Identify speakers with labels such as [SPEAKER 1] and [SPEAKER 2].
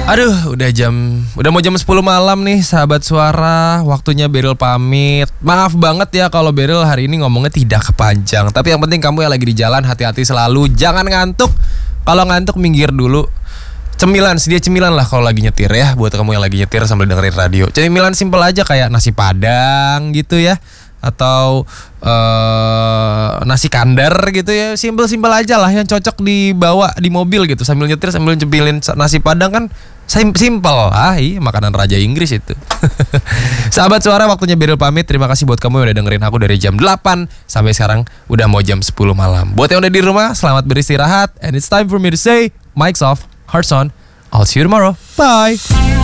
[SPEAKER 1] Aduh, udah mau jam 10 malam nih sahabat suara. Waktunya Beril pamit. Maaf banget ya kalau Beril hari ini ngomongnya tidak kepanjang. Tapi yang penting kamu yang lagi di jalan hati-hati selalu. Jangan ngantuk. Kalau ngantuk minggir dulu. Sedia cemilan lah kalau lagi nyetir ya. Buat kamu yang lagi nyetir sambil dengerin radio. Cemilan simple aja kayak nasi padang gitu ya. Atau nasi kandar gitu ya. Simple aja lah yang cocok dibawa di mobil gitu. Sambil nyetir sambil cemilin nasi padang kan simple. Iya, makanan raja Inggris itu. Sahabat suara, waktunya Beril pamit. Terima kasih buat kamu yang udah dengerin aku dari jam 8 sampai sekarang udah mau jam 10 malam. Buat yang udah di rumah, selamat beristirahat. And it's time for me to say, mics off, hearts on. I'll see you tomorrow. Bye.